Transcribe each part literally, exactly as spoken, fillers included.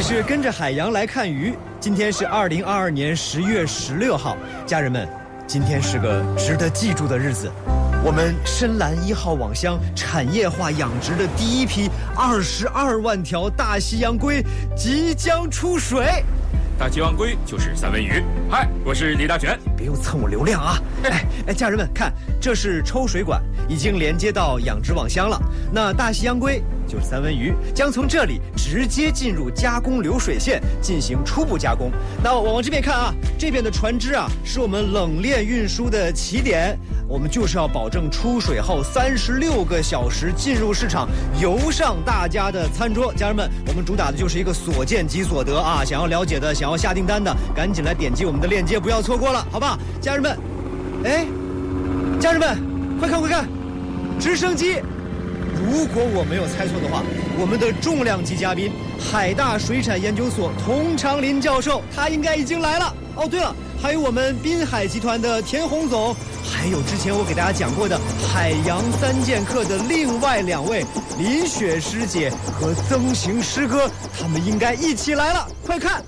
里是跟着海洋来看鱼，今天是二零二二年十月十六号，家人们，今天是个值得记住的日子。我们深蓝一号网箱产业化养殖的第一批二十二万条大西洋龟即将出水。 大西洋龟就是三文鱼。嗨，我是李大全。 别又蹭我流量啊！哎哎，家人们看，这是抽水管，已经连接到养殖网箱了。那大西洋龟就是三文鱼，将从这里直接进入加工流水线进行初步加工。那我往这边看啊，这边的船只啊，是我们冷链运输的起点。我们就是要保证出水后三十六个小时进入市场，游上大家的餐桌。家人们，我们主打的就是一个所见即所得啊！想要了解的，想要下订单的，赶紧来点击我们的链接，不要错过了，好不好？家人们，哎，家人们，快看快看，直升机！如果我没有猜错的话，我们的重量级嘉宾，海大水产研究所童长林教授，他应该已经来了。哦，对了，还有我们滨海集团的田洪总，还有之前我给大家讲过的海洋三剑客的另外两位林雪师姐和曾行师哥，他们应该一起来了。快看，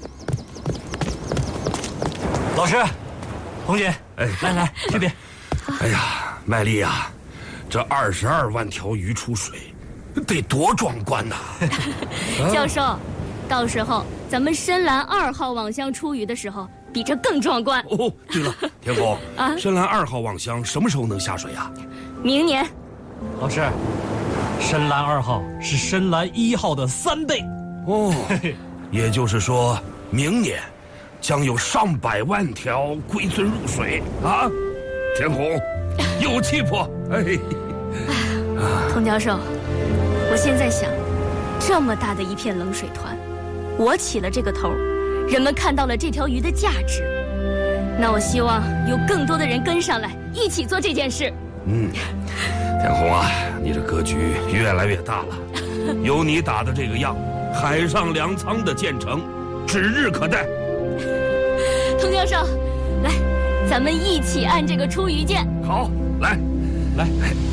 老师，红姐，哎，来来这边。 哎呀，麦丽呀，这二十二万条鱼出水，得多壮观呐！ 教授，到时候咱们深蓝二号网箱出鱼的时候，比这更壮观。 哦，对了，田红，啊，深蓝二号网箱什么时候能下水呀？ 明年。 老师，深蓝二号是深蓝一号的三倍。 哦，也就是说，明年将有上百万条龟尊入水啊！田红，有气魄。哎， 童教授，我现在想，这么大的一片冷水团，我起了这个头，人们看到了这条鱼的价值，那我希望有更多的人跟上来，一起做这件事。 嗯，田红啊，你这格局越来越大了，有你打的这个样，海上粮仓的建成指日可待。 童教授，来，咱们一起按这个出鱼键。 好，来，来，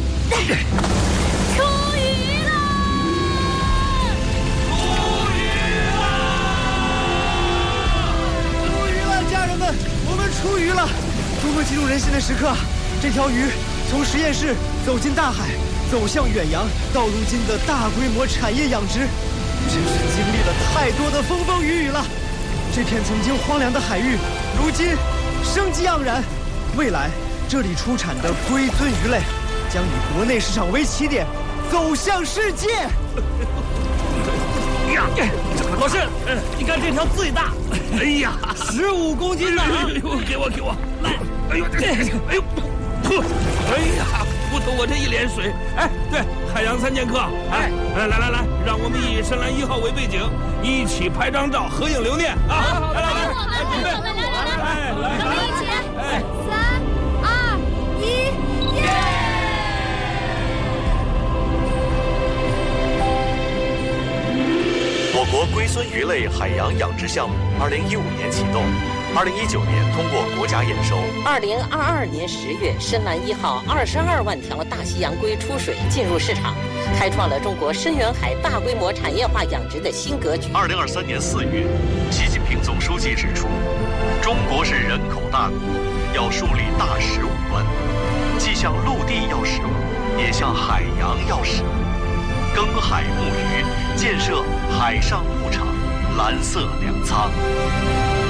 出鱼了！ 出鱼了！出鱼了，家人们，我们出鱼了！多么激动人心的时刻！这条鱼从实验室走进大海，走向远洋，到如今的大规模产业养殖，真是经历了太多的风风雨雨了。这片曾经荒凉的海域，如今生机盎然。未来这里出产的龟尊鱼类，将以国内市场为起点，走向世界。 呀，老师，你看这条最大， 哎呀， 十五公斤呢！ 哎呦，给我，给我，来，哎呦，这，哎呦，呵，哎呀，不懂我这一脸水。哎，对，海洋三剑客，哎，来来来来，让我们以深蓝一号为背景，一起拍张照，合影留念啊！来来来，准备， 来来来来来， 来， 咱们一起， 哎， 三二一，耶！ 我国龟孙鱼类海洋养殖项目二零一五年启动，二零一九年通过国家验收。 二零二二年十月，深蓝一号二十二万条大西洋龟出水进入市场，开创了中国深远海大规模产业化养殖的新格局。 二零二三年四月，习近平总书记指出，中国是人口大国，要树立大十五观，既向陆地要十五，也向海洋要十五。耕海牧渔，建设海上牧场、蓝色粮仓。